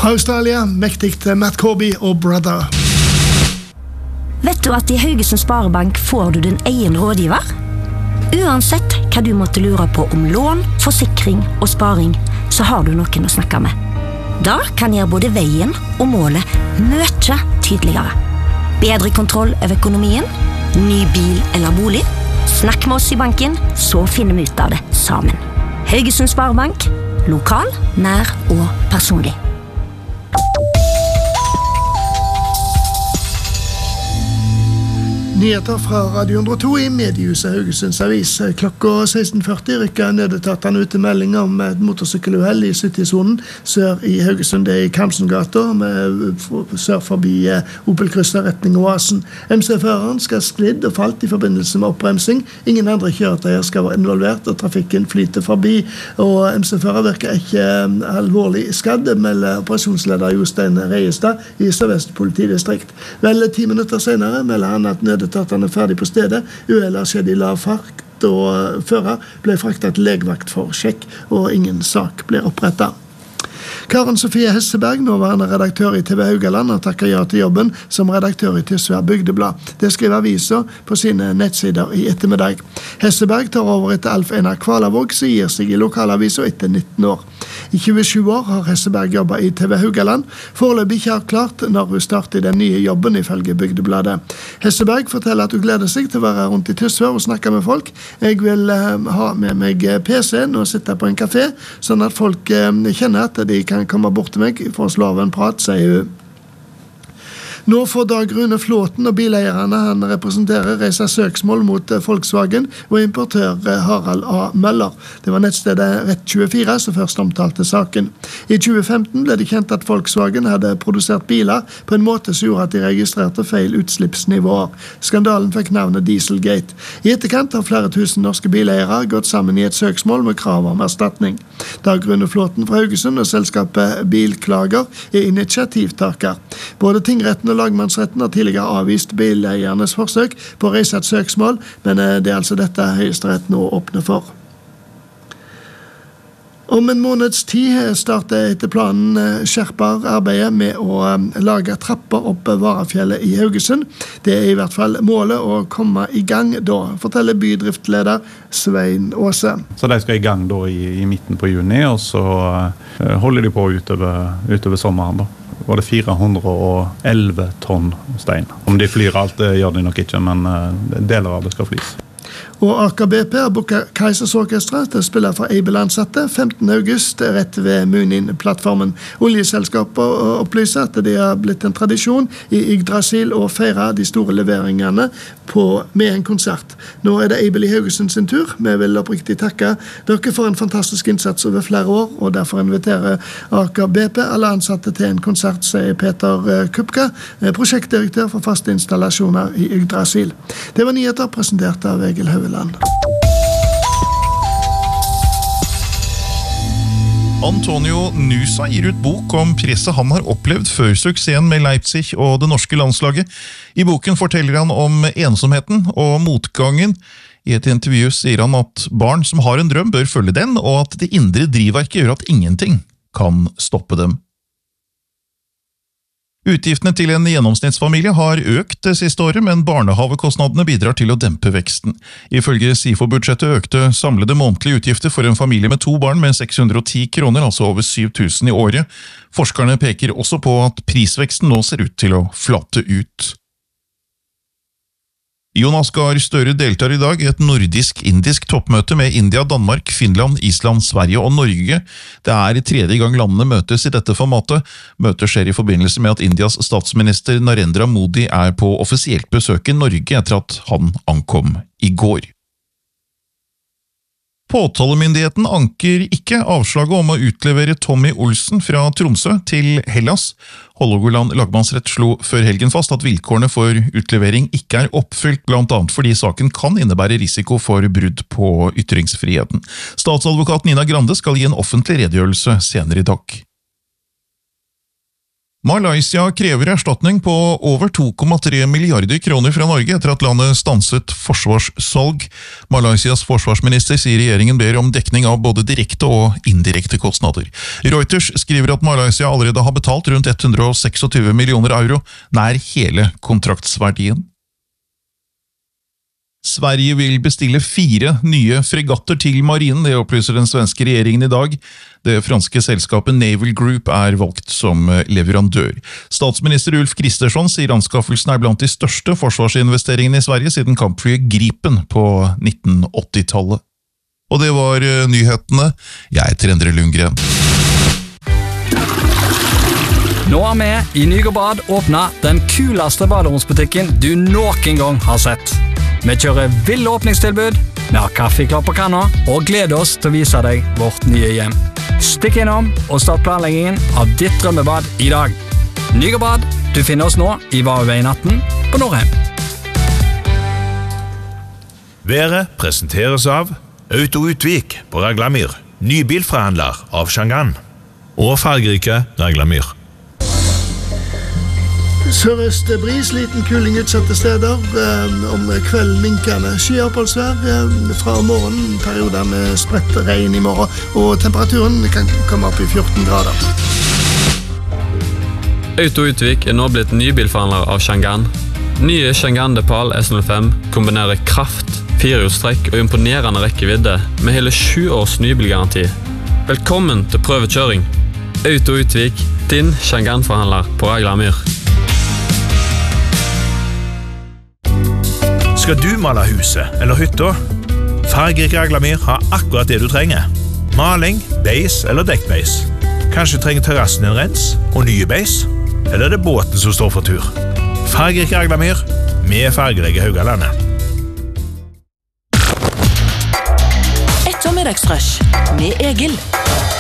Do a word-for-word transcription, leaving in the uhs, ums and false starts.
Australia, mektigt Matt Corby og Brother. Vet du at i Haugesund Sparebank får du din egen rådgiver? Uansett hva du måtte lure på om lån, forsikring og sparing, så har du noen å snakke med. Da kan gjøre både veien og målet mye tydeligere. Bedre kontroll over økonomien, ny bil eller bolig. Snakk med oss i banken, så finner vi ut av det sammen. Haugesund Sparebank, lokal, nær og personlig. Nyheter fra Radio hundre og to i Mediehuset Haugesunds Avis. Klokka seksten førti rykker nødetatene ut til melding om et motorsykkeluhell i sytti-sonen sør i Haugesund. Det er i Kamsengata, sør forbi Opel-krysset retning Oasen. M C-føreren skal sklidd og falt i forbindelse med oppbremsing. Ingen andre kjøretøyer skal være involvert, og trafikken flyter forbi. Og M C-fører virker ikke alvorlig skadd, melder operasjonsleder Jostein Reiestad i Sør-Vest politidistrikt. Vel ti minutter senere melder han at nødetatene Nødetatene er ferdig på stedet. Uhellet skjedde i lav fart, og fører ble fraktet til legevakt for sjekk, og ingen sak ble opprettet. Karen Sofie Hesseberg, nåværende redaktør i T V Haugaland, har takket ja til jobben som redaktør i Tysvær Bygdeblad. Det skriver aviser på sine nettsider i ettermiddag. Hesseberg tar over etter Alf Einar Kvalavåg, som gir seg i lokalaviser etter nitten år. I tjuesju år har Hesseberg jobbet i T V Haugaland. Foreløpig ikke har klart når hun starter den nye jobben ifølge Bygdebladet. Hesseberg forteller at hun gleder seg til å være rundt i Tysvær og snakke med folk. Jeg vil uh, ha med meg P C-en og sitte på en kafé, sånn at folk uh, kjenner at de kan komme bort til meg for å slå av en prat, sier hun. Nå får Dag Rune Flåten og bileierne han representerer reise søksmål mot Volkswagen og importør Harald A. Møller. Det var nettstedet Rett tjuefire som først omtalte saken. I tjue femten ble det kjent at Volkswagen hadde produsert biler på en måte som gjorde at de registrerte feil utslippsnivåer. Skandalen fikk navnet Dieselgate. I etterkant har flere tusen norske bileiere gått sammen i et søksmål med krav om erstatning. Dag Rune Flåten fra Haugesund og selskapet Bilklager er initiativtaker. Både tingretten og lagmannsretten har tidligere avvist bileiernes forsøk på å reise et søksmål, men det er altså dette Høyesterett nå åpner for. Om en måneds tid starter etter planen skjerper arbeidet med å lage trapper opp Varafjellet i Haugesund. Det er i hvert fall målet å komme i gang da, forteller bydriftleder Svein Åse. Så de skal i gang da i, i midten på juni, og så holder de på utover, utover sommeren da. Var det fire hundre og elleve tonn stein. Om de flyr alt, det gjør de nok ikke, men deler av det skal flys. Og Aker B P har booket Kaisers Orkestra til å spille for Eibel-ansatte femten august rett ved Munin-plattformen. Oljeselskapet opplyser at det har blitt en tradisjon i Yggdrasil å feire de store leveringene på, med en konsert. Nå er det Eibel i Haugesund sin tur. Vi vil oppriktig takke dere for en fantastisk innsats over flere år, og derfor inviterer Aker B P alle ansatte til en konsert, sier Peter Kupka, prosjektdirektør for faste installasjoner i Yggdrasil. Det var nyheter presentert av Egil Haugeland. Antonio Nusa gir ut bok om presset han har opplevd før suksessen med Leipzig og det norske landslaget. I boken forteller han om ensomheten og motgangen. I et intervju sier han at barn som har en drøm bør følge den, og at det indre drivverket gjør at ingenting kan stoppe dem. Utgiftene til en gjennomsnittsfamilie har økt det siste året, men barnehavekostnadene bidrar til å dempe veksten. Ifølge SIFO-budsjettet økte samlede månedlige utgifter for en familie med to barn med seks hundre og ti kroner, altså over syv tusen i året. Forskerne peker også på at prisveksten nå ser ut til å flate ut. Jonas Gahr Støre deltar i dag i et nordisk-indisk toppmøte med India, Danmark, Finland, Island, Sverige og Norge. Det er tredje gang landene møtes i dette formatet. Møtet skjer i forbindelse med at Indias statsminister Narendra Modi er på offisielt besøk i Norge etter at han ankom i går. Påtalemyndigheten anker ikke avslaget om å utlevere Tommy Olsen fra Tromsø til Hellas. Hålogaland lagmannsrett slo før helgen fast at vilkårene for utlevering ikke er oppfylt, blant annet fordi saken kan innebære risiko for brudd på ytringsfriheten. Statsadvokat Nina Grande skal gi en offentlig redegjørelse senere i dag. Malaysia krever erstatning på over to komma tre milliarder kroner fra Norge etter at landet stanset forsvarssalg. Malaysias forsvarsminister sier regjeringen ber om dekning av både direkte og indirekte kostnader. Reuters skriver at Malaysia allerede har betalt rundt hundre og tjueseks millioner euro, nær hele kontraktsverdien. Sverige vil bestille fire nye fregatter til marinen, det opplyser den svenske regjeringen i dag. Det franske selskapet Naval Group er valgt som leverandør. Statsminister Ulf Kristersson sier anskaffelsen er blant de største forsvarsinvesteringene i Sverige siden kampflyet Gripen på nitten åtti-tallet. Og det var nyhetene. Jeg heter Endre Lundgren. Nå er vi i Nygård åpnet den kuleste baderomsbutikken du noen gang har sett. Vi kjører ville åpningstilbud, vi har kaffeklapp på kanna, og gleder oss til å vise deg vårt nye hjem. Stikk innom og start planleggingen av ditt drømmebad i dag. Nygård, du finner oss nå i Vareveien atten på Norheim. Været presenteres av Auto Utvik på Raglamyr, nybilforhandler av Shangan, og fargerike Raglamyr. Sørøst bris, liten kuling utsatte steder. Eh, om kvelden minkende skyoppholdsvær. Eh, fra morgenen perioder med spredt regn i morgen. Og temperaturen kan komme opp i fjorten grader. Auto Utvik er nå blitt nybilforhandler av Shangan. Nye Shangan Depal S null fem kombinerer kraft, firehjulstrekk og imponerende rekkevidde med hele sju års nybilgaranti. Velkommen til prøvekjøring. Auto Utvik, din Shangan-forhandler på Raglamyr. Skal du male huset eller hytta? Fargerik Raglamyr har akkurat det du trenger. Maling, beis eller dekkbeis. Kanskje trenger terrassen en rens og nye beis? Eller er det båten som står for tur? Fargerik Raglamyr med fargerike Haugalandet. Ettermiddagsrush med Egil.